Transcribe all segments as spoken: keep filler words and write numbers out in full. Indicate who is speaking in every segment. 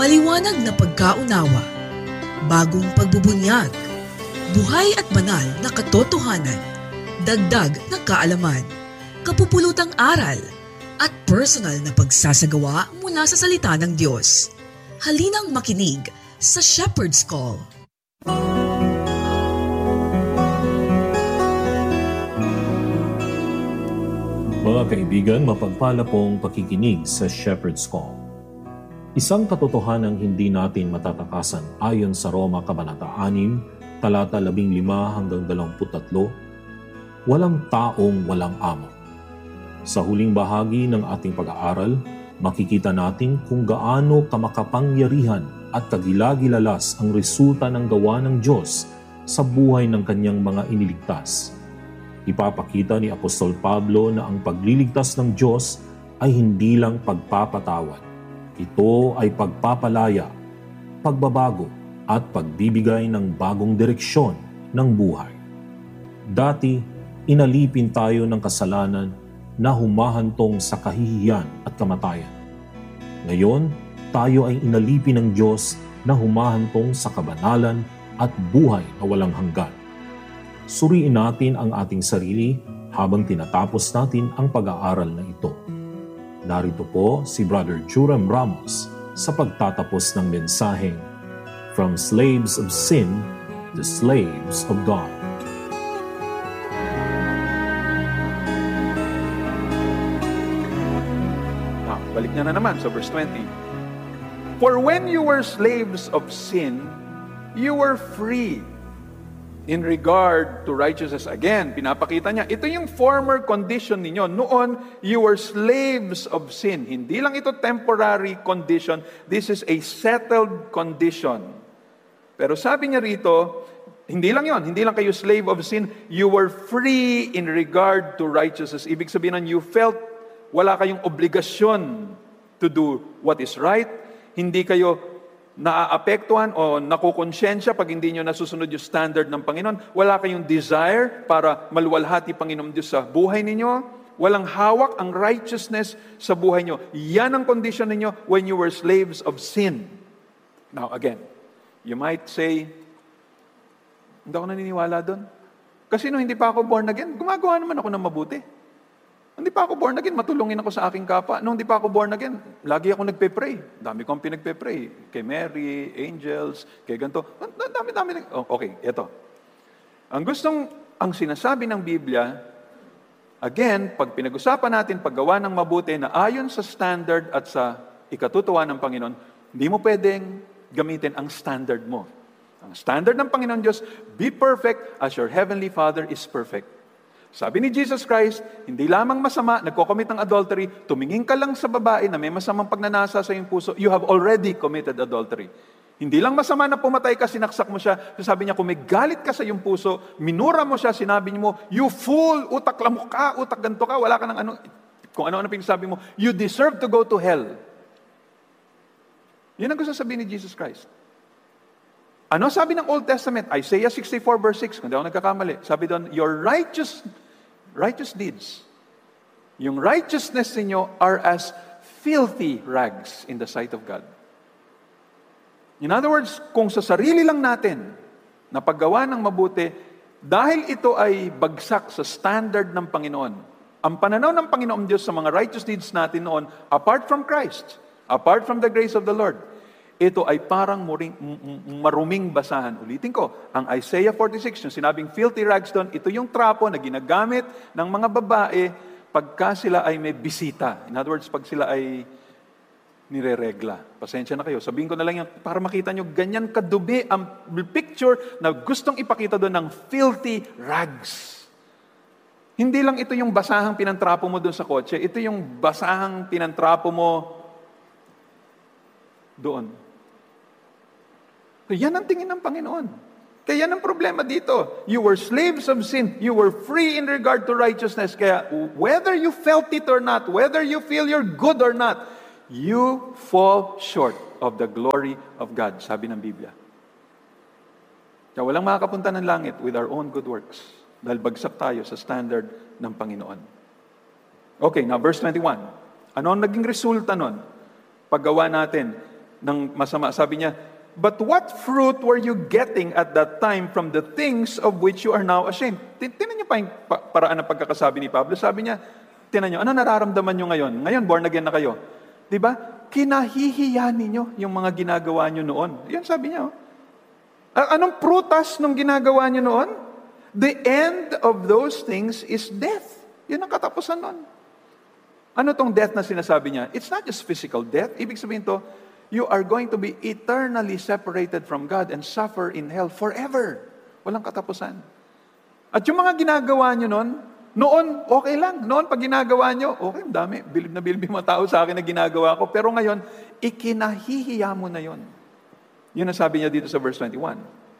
Speaker 1: Maliwanag na pagkaunawa, bagong pagbubunyag, buhay at banal na katotohanan, dagdag na kaalaman, kapupulutang aral, at personal na pagsasagawa mula sa salita ng Diyos. Halinang makinig sa Shepherd's Call.
Speaker 2: Mga kaibigan, mapagpala pong pakikinig sa Shepherd's Call. Isang katotohanang hindi natin matatakasan ayon sa Roma Kabanata six, talata labing lima hanggang dalawampu't tatlo, walang taong walang amo. Sa huling bahagi ng ating pag-aaral, makikita natin kung gaano kamakapangyarihan at kagilagilalas ang resulta ng gawa ng Diyos sa buhay ng kanyang mga iniligtas. Ipapakita ni Apostol Pablo na ang pagliligtas ng Diyos ay hindi lang pagpapatawad. Ito ay pagpapalaya, pagbabago at pagbibigay ng bagong direksyon ng buhay. Dati, inalipin tayo ng kasalanan na humahantong sa kahihiyan at kamatayan. Ngayon, tayo ay inalipin ng Diyos na humahantong sa kabanalan at buhay na walang hanggan. Suriin natin ang ating sarili habang tinatapos natin ang pag-aaral na ito. Narito po si Brother Joram Ramos sa pagtatapos ng mensaheng From Slaves of Sin to Slaves of God.
Speaker 3: Now, balik niya na naman sa verse twenty. For when you were slaves of sin, you were free in regard to righteousness. Again, pinapakita niya, ito yung former condition ninyo. Noon, you were slaves of sin. Hindi lang ito temporary condition. This is a settled condition. Pero sabi niya rito, hindi lang yon, hindi lang kayo slave of sin, you were free in regard to righteousness. Ibig sabihin nun, you felt wala kayong obligasyon to do what is right. Hindi kayo naaapektuhan o nakukonsensya pag hindi nyo nasusunod yung standard ng Panginoon. Wala kayong desire para maluwalhati Panginoon Diyos sa buhay ninyo. Walang hawak ang righteousness sa buhay nyo. Yan ang condition ninyo when you were slaves of sin. Now again, you might say, hindi ako naniniwala doon. Kasi nung hindi pa ako born again, gumagawa naman ako ng mabuti. Hindi pa ako born again, matulungin ako sa aking kapwa. Nung hindi pa ako born again, lagi ako nagpe-pray. Dami kong pinagpe-pray. Kay Mary, angels, kay ganito. Dami-dami. Oh, okay, ito. Ang gustong, ang sinasabi ng Biblia, again, pag pinag-usapan natin paggawa ng mabuti na ayon sa standard at sa ikatutuwa ng Panginoon, hindi mo pwedeng gamitin ang standard mo. Ang standard ng Panginoon Diyos, be perfect as your heavenly Father is perfect. Sabi ni Jesus Christ, hindi lamang masama, nagko-commit ng adultery, tumingin ka lang sa babae na may masamang pagnanasa sa iyong puso, you have already committed adultery. Hindi lang masama na pumatay ka, sinaksak mo siya, sabi niya, kung may galit ka sa iyong puso, minura mo siya, sinabi mo, you fool, utak lamok ka, utak ganto ka, wala ka ng ano, kung ano-ano pinagsabi mo, you deserve to go to hell. Yun ang gusto sabihin ni Jesus Christ. Ano sabi ng Old Testament? Isaiah sixty-four verse six, kung di ako nagkakamali. Sabi doon, your righteous righteous deeds, yung righteousness ninyo are as filthy rags in the sight of God. In other words, kung sa sarili lang natin na paggawa ng mabuti, dahil ito ay bagsak sa standard ng Panginoon, ang pananaw ng Panginoon Diyos sa mga righteous deeds natin noon, apart from Christ, apart from the grace of the Lord, ito ay parang muring, maruming basahan. Ulitin ko, ang Isaiah forty-six, yung sinabing filthy rags doon, ito yung trapo na ginagamit ng mga babae pagka sila ay may bisita. In other words, pag sila ay nireregla. Pasensya na kayo. Sabihin ko na lang yan para makita nyo, ganyan kadubi ang picture na gustong ipakita doon ng filthy rags. Hindi lang ito yung basahang pinantrapo mo doon sa kotse. Ito yung basahang pinantrapo mo doon. Yan ang tingin ng Panginoon. Kaya yan ang problema dito. You were slaves of sin. You were free in regard to righteousness. Kaya whether you felt it or not, whether you feel you're good or not, you fall short of the glory of God, sabi ng Biblia. Kaya walang makakapunta ng langit with our own good works dahil bagsak tayo sa standard ng Panginoon. Okay, now verse twenty-one. Ano ang naging resulta nun? Paggawa natin ng masama. Sabi niya, but what fruit were you getting at that time from the things of which you are now ashamed? Tinan niyo pa yung paraan ng pagkakasabi ni Pablo. Sabi niya, tinan niyo, ano nararamdaman niyo ngayon? Ngayon, born again na kayo. Diba? Kinahihiya ninyo yung mga ginagawa niyo noon. Yan sabi niya. Oh. Anong prutas nung ginagawa niyo noon? The end of those things is death. Yan ang katapusan noon. Ano tong death na sinasabi niya? It's not just physical death. Ibig sabihin to, you are going to be eternally separated from God and suffer in hell forever. Walang katapusan. At yung mga ginagawa nyo noon, noon, okay lang. Noon, pag ginagawa nyo, okay, dami. Bilib na bilib yung mga tao sa akin na ginagawa ko. Pero ngayon, ikinahihiya mo na yon. Yun ang sabi niya dito sa verse twenty-one.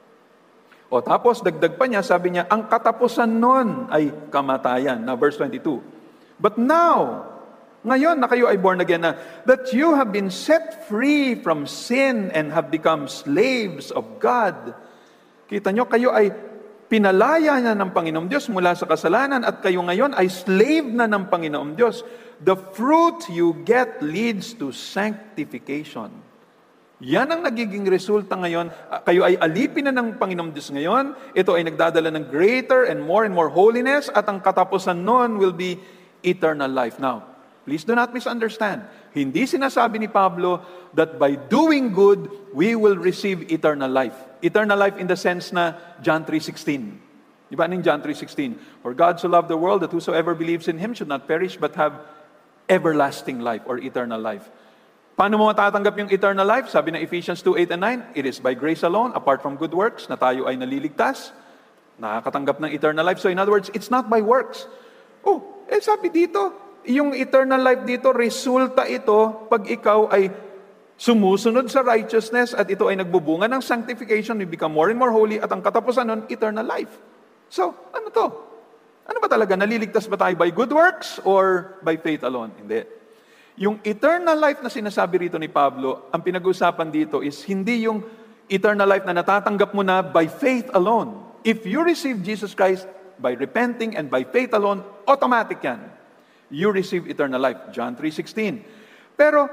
Speaker 3: O tapos, dagdag pa niya, sabi niya, ang katapusan noon ay kamatayan. Na verse twenty-two. But now, ngayon na kayo ay born again na, that you have been set free from sin and have become slaves of God. Kita nyo, kayo ay pinalaya na ng Panginoong Diyos mula sa kasalanan at kayo ngayon ay slave na ng Panginoong Diyos. The fruit you get leads to sanctification. Yan ang nagiging resulta ngayon. Kayo ay alipin na ng Panginoong Diyos ngayon. Ito ay nagdadala ng greater and more and more holiness at ang katapusan nun will be eternal life. Now, please do not misunderstand. Hindi sinasabi ni Pablo that by doing good, we will receive eternal life. Eternal life in the sense na John three sixteen. Di ba in John three sixteen? For God so loved the world that whosoever believes in Him should not perish but have everlasting life or eternal life. Paano mo matatanggap yung eternal life? Sabi ng Ephesians two eight and nine, it is by grace alone, apart from good works, na tayo ay naliligtas, nakakatanggap ng eternal life. So in other words, it's not by works. Oh, eh sabi dito, yung eternal life dito, resulta ito pag ikaw ay sumusunod sa righteousness at ito ay nagbubunga ng sanctification, you become more and more holy at ang katapusan nun, eternal life. So, ano to? Ano ba talaga? Naliligtas ba tayo by good works or by faith alone? Hindi. Yung eternal life na sinasabi rito ni Pablo, ang pinag-uusapan dito is hindi yung eternal life na natatanggap mo na by faith alone. If you receive Jesus Christ by repenting and by faith alone, automatic yan. You receive eternal life. John three sixteen. Pero,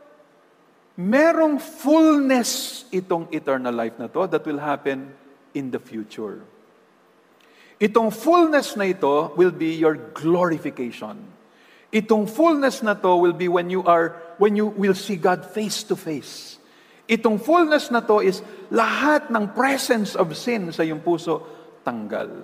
Speaker 3: merong fullness itong eternal life na to that will happen in the future. Itong fullness na ito will be your glorification. Itong fullness na to will be when you are, when you will see God face to face. Itong fullness na to is lahat ng presence of sin sa iyong puso tanggal.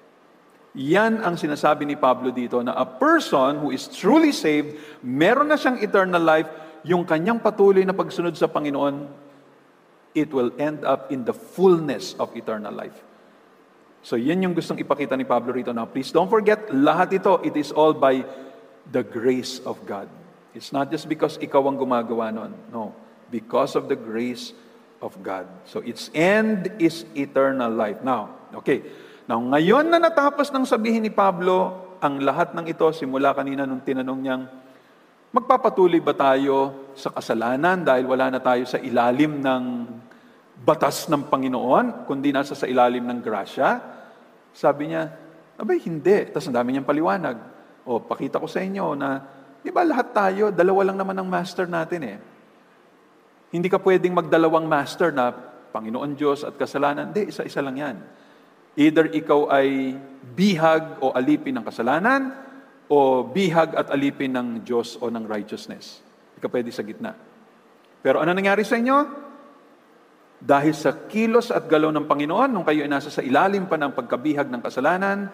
Speaker 3: Yan ang sinasabi ni Pablo dito na a person who is truly saved, meron na siyang eternal life, yung kanyang patuloy na pagsunod sa Panginoon, it will end up in the fullness of eternal life. So yan yung gustong ipakita ni Pablo rito. Now please don't forget, lahat ito, it is all by the grace of God. It's not just because ikaw ang gumagawa nun. No, because of the grace of God. So its end is eternal life. Now, okay. Now, ngayon na natapos ng sabihin ni Pablo, ang lahat ng ito, simula kanina nung tinanong niyang, magpapatuloy ba tayo sa kasalanan dahil wala na tayo sa ilalim ng batas ng Panginoon, kundi nasa sa ilalim ng grasya? Sabi niya, abay, hindi. Tapos ang dami niyang paliwanag. O, pakita ko sa inyo na, di ba lahat tayo, dalawa lang naman ang master natin eh. Hindi ka pwedeng magdalawang master na Panginoon Diyos at kasalanan. Hindi, isa-isa lang yan. Either ikaw ay bihag o alipin ng kasalanan, o bihag at alipin ng Diyos o ng righteousness. Hindi ka pwede sa gitna. Pero ano nangyari sa inyo? Dahil sa kilos at galaw ng Panginoon, nung kayo ay nasa sa ilalim pa ng pagkabihag ng kasalanan,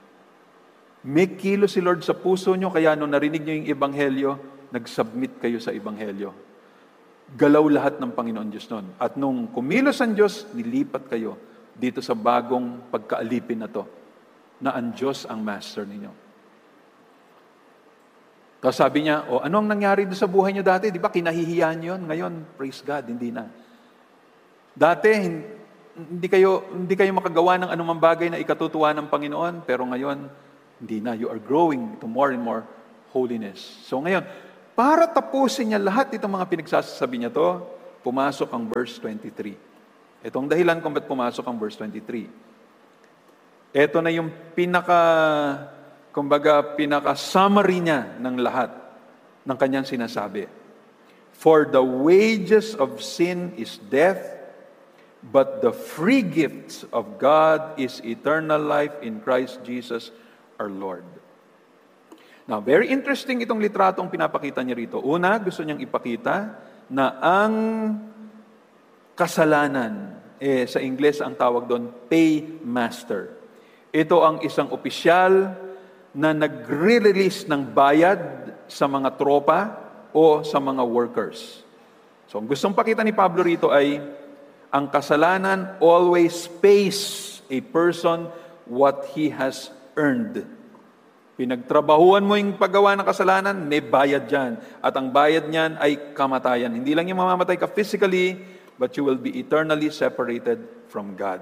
Speaker 3: may kilos si Lord sa puso nyo, kaya nung narinig nyo yung Ebanghelyo, nag-submit kayo sa Ebanghelyo. Galaw lahat ng Panginoon Diyos nun. At nung kumilos ang Diyos, nilipat kayo dito sa bagong pagkaalipin na to, na ang Diyos ang master ninyo. Tapos sabi niya, o ano ang nangyari doon sa buhay nyo dati? Di ba kinahihiyan yun? Ngayon, praise God, hindi na. Dati, hindi kayo, hindi kayo makagawa ng anumang bagay na ikatutuwa ng Panginoon, pero ngayon, hindi na. You are growing to more and more holiness. So ngayon, para tapusin niya lahat itong mga pinagsasabi niya to, pumasok ang verse twenty-three. Itong dahilan kung ba't pumasok ang verse twenty-three. Ito na yung pinaka, kumbaga, pinaka-summary niya ng lahat ng kanyang sinasabi. For the wages of sin is death, but the free gift of God is eternal life in Christ Jesus our Lord. Now, very interesting itong litratong pinapakita niya rito. Una, gusto niyang ipakita na ang kasalanan, eh, sa Ingles ang tawag doon, paymaster. Ito ang isang opisyal na nagre-release ng bayad sa mga tropa o sa mga workers. So, ang gustong pakita ni Pablo rito ay ang kasalanan always pays a person what he has earned. Pinagtrabahuan mo yung paggawa ng kasalanan, may bayad dyan. At ang bayad niyan ay kamatayan. Hindi lang yung mamamatay ka physically, but you will be eternally separated from God.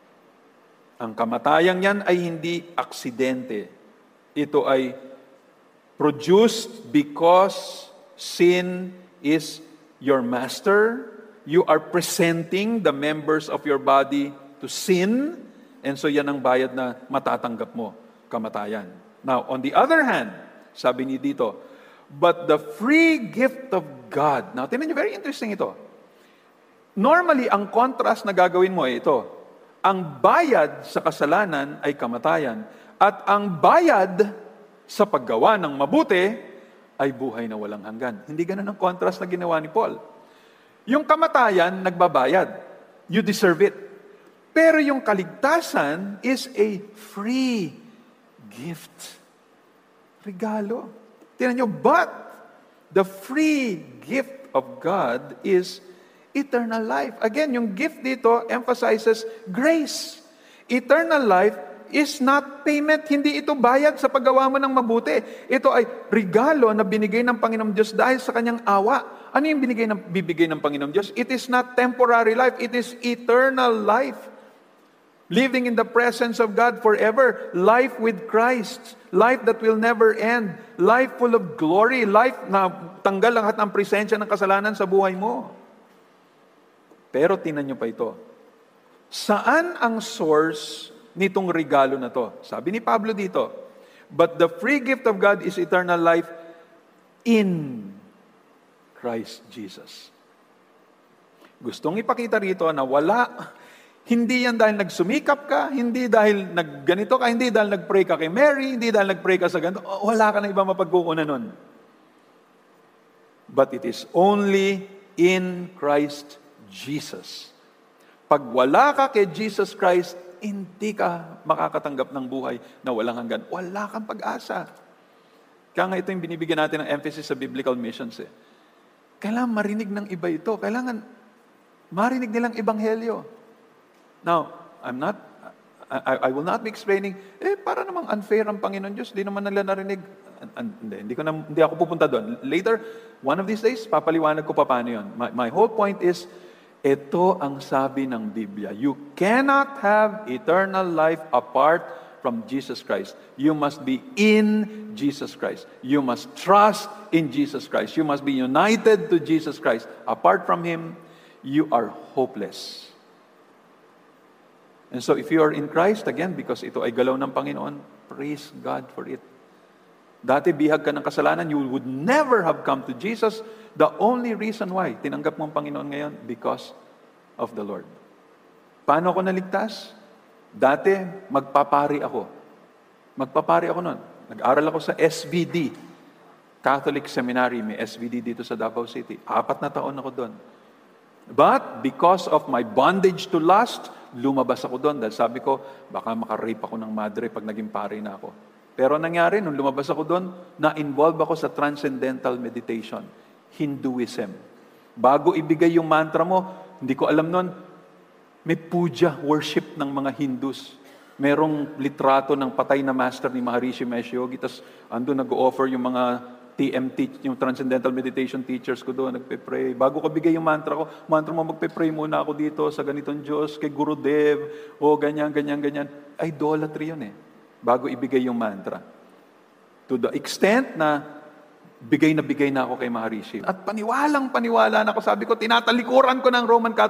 Speaker 3: Ang kamatayan niyan ay hindi aksidente. Ito ay produced because sin is your master. You are presenting the members of your body to sin, and so yan ang bayad na matatanggap mo, kamatayan. Now, on the other hand, sabi ni dito, but the free gift of God. Now, tingnan niyo, very interesting ito. Normally, ang contrast na gagawin mo ay ito. Ang bayad sa kasalanan ay kamatayan, at ang bayad sa paggawa ng mabuti ay buhay na walang hanggan. Hindi ganun ang contrast na ginawa ni Paul. Yung kamatayan, nagbabayad. You deserve it. Pero yung kaligtasan is a free gift. Regalo. Tingnan nyo, but the free gift of God is eternal life. Again, yung gift dito emphasizes grace. Eternal life is not payment. Hindi ito bayad sa paggawa mo ng mabuti. Ito ay regalo na binigay ng Panginoong Diyos dahil sa kanyang awa. Ano yung binigay ng, bibigay ng Panginoong Diyos? It is not temporary life. It is eternal life. Living in the presence of God forever. Life with Christ. Life that will never end. Life full of glory. Life na tanggal lahat ng presensya ng kasalanan sa buhay mo. Pero tingnan nyo pa ito. Saan ang source nitong regalo na to? Sabi ni Pablo dito, but the free gift of God is eternal life in Christ Jesus. Gustong ipakita rito na wala, hindi yan dahil nagsumikap ka, hindi dahil nagganito ka, hindi dahil nagpray ka kay Mary, hindi dahil nagpray ka sa ganito, wala ka na ibang mapagkukunan nun. But it is only in Christ Jesus. Pag wala ka kay Jesus Christ, hindi ka makakatanggap ng buhay na walang hanggan. Wala kang pag-asa. Kaya nga ito yung binibigyan natin ng emphasis sa biblical missions. Eh. Kailangan marinig ng iba ito. Kailangan marinig nilang ebanghelyo. Now, I'm not, I, I will not be explaining, eh, para namang unfair ang Panginoon Diyos. Di naman nila narinig. Hindi, hindi, ko na, hindi ako pupunta doon. Later, one of these days, papaliwanag ko pa paano yun. My, my whole point is, ito ang sabi ng Biblia. You cannot have eternal life apart from Jesus Christ. You must be in Jesus Christ. You must trust in Jesus Christ. You must be united to Jesus Christ. Apart from Him, you are hopeless. And so if you are in Christ, again, because ito ay galaw ng Panginoon, praise God for it. Dati bihag ka ng kasalanan, you would never have come to Jesus. The only reason why tinanggap mo ang Panginoon ngayon, because of the Lord. Paano ako naligtas? Dati, magpapari ako. Magpapari ako noon. Nag-aral ako sa S V D, Catholic Seminary. May S V D dito sa Davao City. Apat na taon ako doon. But, because of my bondage to lust, lumabas ako doon. Dahil sabi ko, baka makarape ako ng madre pag naging pari na ako. Pero nangyari, nung lumabas ako doon, na-involve ako sa transcendental meditation, Hinduism. Bago ibigay yung mantra mo, hindi ko alam noon, may puja, worship ng mga Hindus. Merong litrato ng patay na master ni Maharishi Mahesh Yogi, tapos ando nag-offer yung mga T M T, yung Transcendental Meditation teachers ko doon, nagpe-pray. Bago ko bigay yung mantra ko, mantra mo, magpe-pray muna ako dito sa ganitong Diyos, kay Gurudev, o ganyan, ganyan, ganyan. Idolatry yun eh. Bago ibigay yung mantra. To the extent na bigay na bigay na ako kay Maharishi. At paniwalang paniwala na ako. Sabi ko, tinatalikuran ko ng Roman Catholic